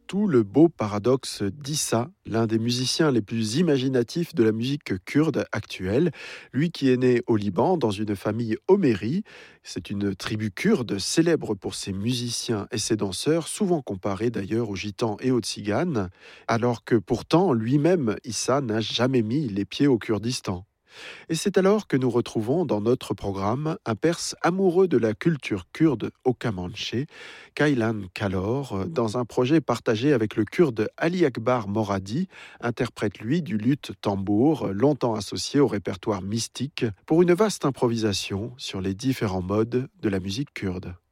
tout le beau paradoxe d'Issa, l'un des musiciens les plus imaginatifs de la musique kurde actuelle. Lui qui est né au Liban dans une famille homérie, c'est une tribu kurde célèbre pour ses musiciens et ses danseurs, souvent comparés d'ailleurs aux gitans et aux tziganes, alors que pourtant lui-même, Issa, n'a jamais mis les pieds au Kurdistan. Et c'est alors que nous retrouvons dans notre programme un Perse amoureux de la culture kurde au Kamanché, Kaylan Kalor, dans un projet partagé avec le kurde Ali Akbar Moradi, interprète lui du luth tambour, longtemps associé au répertoire mystique, pour une vaste improvisation sur les différents modes de la musique kurde.